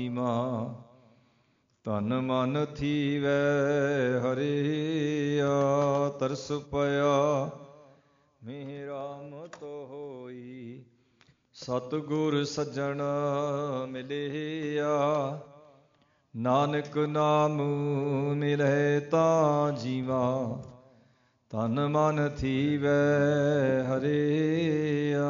ਤਨ ਮਨ ਥੀਵੈ ਹਰਿਆ, ਤਰਸ ਪਿਆ ਮੇਰਾ ਮਤ ਹੋਈ। ਸਤਿਗੁਰ ਸੱਜਣ ਮਿਲਿਆ, ਨਾਨਕ ਨਾਮ ਮਿਲੈ ਤਾਂ ਜੀਵਾ। ਤਨ ਮਨ ਥੀਵੈ ਹਰਿਆ।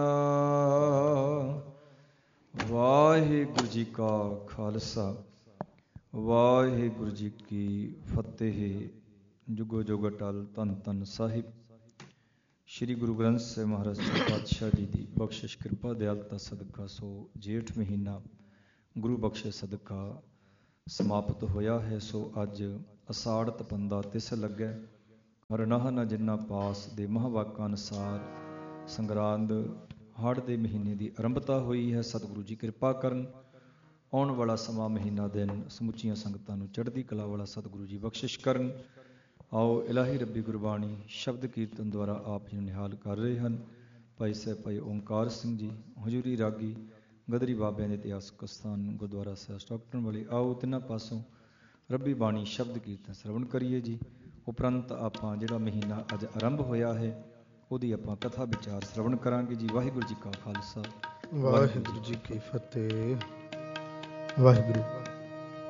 ਵਾਹਿਗੁਰੂ ਜੀ ਕਾ ਖਾਲਸਾ, ਵਾਹਿਗੁਰੂ ਜੀ ਕੀ ਫਤਿਹ। ਜੁਗੋ ਜੁਗ ਅਟਲ ਧੰਨ ਧੰਨ ਸਾਹਿਬ ਸ੍ਰੀ ਗੁਰੂ ਗ੍ਰੰਥ ਸਾਹਿਬ ਮਹਾਰਾਜ ਜੀ ਪਾਤਸ਼ਾਹ ਜੀ ਦੀ ਬਖਸ਼ਿਸ਼ ਕਿਰਪਾ ਦਿਆਲਤਾ ਸਦਕਾ ਸੋ ਜੇਠ ਮਹੀਨਾ ਗੁਰੂ ਬਖਸ਼ੇ ਸਦਕਾ ਸਮਾਪਤ ਹੋਇਆ ਹੈ। ਸੋ ਅੱਜ ਅਸਾੜ ਤਪੰਦਾ ਤਿਸ ਲੱਗੈ, ਹਰਨਾਹ ਨ ਜਿੰਨਾ ਪਾਸ ਦੇ ਮਹਾਂਵਾਕਾਂ ਅਨੁਸਾਰ ਸੰਗਰਾਂਦ ਹਾੜ ਦੇ ਮਹੀਨੇ ਦੀ ਆਰੰਭਤਾ ਹੋਈ ਹੈ। ਸਤਿਗੁਰੂ ਜੀ ਕਿਰਪਾ ਕਰਨ, ਆਉਣ ਵਾਲਾ ਸਮਾਂ ਮਹੀਨਾ ਦਿਨ ਸਮੁੱਚੀਆਂ ਸੰਗਤਾਂ ਨੂੰ ਚੜ੍ਹਦੀ ਕਲਾ ਵਾਲਾ ਸਤਿਗੁਰੂ ਜੀ ਬਖਸ਼ਿਸ਼ ਕਰਨ। ਆਓ ਇਲਾਹੀ ਰੱਬੀ ਗੁਰਬਾਣੀ ਸ਼ਬਦ ਕੀਰਤਨ ਦੁਆਰਾ ਆਪ ਜੀ ਨੂੰ ਨਿਹਾਲ ਕਰ ਰਹੇ ਹਨ ਭਾਈ ਸਾਹਿਬ ਭਾਈ ਓਂਕਾਰ ਸਿੰਘ ਜੀ, ਹਜ਼ੂਰੀ ਰਾਗੀ ਗਦਰੀ ਬਾਬਿਆਂ ਦੇ ਇਤਿਹਾਸਕ ਸਥਾਨ ਗੁਰਦੁਆਰਾ ਸਾਹਿਬ ਸਟਾਕਟਨ ਵਾਲੇ। ਆਓ ਤਿੰਨਾਂ ਪਾਸੋਂ ਰੱਬੀ ਬਾਣੀ ਸ਼ਬਦ ਕੀਰਤਨ ਸਰਵਣ ਕਰੀਏ ਜੀ। ਉਪਰੰਤ ਆਪਾਂ ਜਿਹੜਾ ਮਹੀਨਾ ਅੱਜ ਆਰੰਭ ਹੋਇਆ ਹੈ ਉਹਦੀ ਆਪਾਂ ਕਥਾ ਵਿਚਾਰ ਸਰਵਣ ਕਰਾਂਗੇ ਜੀ। ਵਾਹਿਗੁਰੂ ਜੀ ਕਾ ਖਾਲਸਾ, ਵਾਹਿਗੁਰੂ ਜੀ ਕੀ ਫਤਿਹ। ਵਾਹਿਗੁਰੂ।